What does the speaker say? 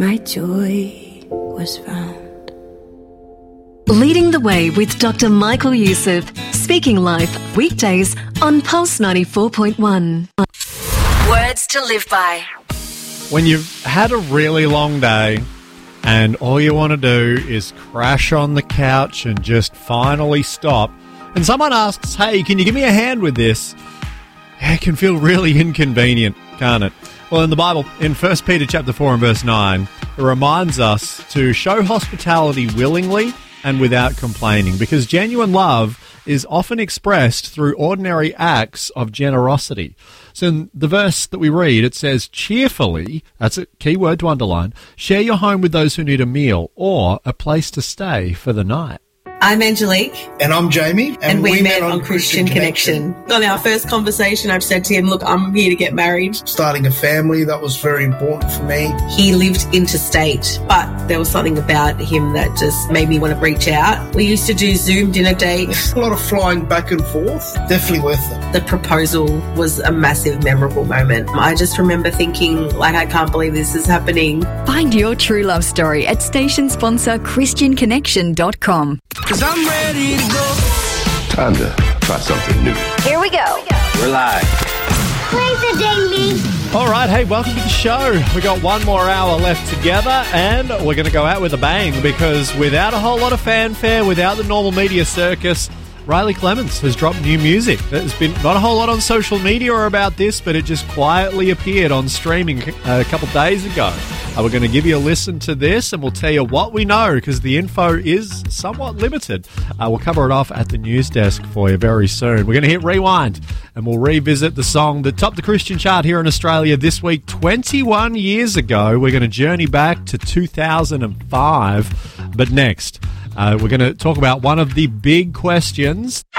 my joy was found. Leading the Way with Dr. Michael Youssef. Speaking Life, weekdays on Pulse 94.1. Words to live by. When you've had a really long day and all you want to do is crash on the couch and just finally stop, and someone asks, hey, can you give me a hand with this? It can feel really inconvenient, can't it? Well, in the Bible, in 1 Peter chapter 4 and verse 9, it reminds us to show hospitality willingly and without complaining, because genuine love is often expressed through ordinary acts of generosity. So in the verse that we read, it says, cheerfully, that's a key word to underline, share your home with those who need a meal or a place to stay for the night. I'm Angelique. And I'm Jamie. And we met on Christian Connection. On our first conversation, I've said to him, look, I'm here to get married. Starting a family, that was very important for me. He lived interstate, but there was something about him that just made me want to reach out. We used to do Zoom dinner dates. A lot of flying back and forth. Definitely worth it. The proposal was a massive, memorable moment. I just remember thinking, like, I can't believe this is happening. Find your true love story at station sponsor ChristianConnection.com. 'Cause I'm ready to go. Time to try something new. Here we go. We're live. Play the ding. All right, hey, welcome to the show. We got one more hour left together, and we're going to go out with a bang, because without a whole lot of fanfare, without the normal media circus, Riley Clemens has dropped new music. There's been not a whole lot on social media about this, but it just quietly appeared on streaming a couple days ago. We're going to give you a listen to this, and we'll tell you what we know, because the info is somewhat limited. We'll cover it off at the news desk for you very soon. We're going to hit rewind, and we'll revisit the song that topped the Christian chart here in Australia this week, 21 years ago. We're going to journey back to 2005. But next, we're going to talk about one of the big questions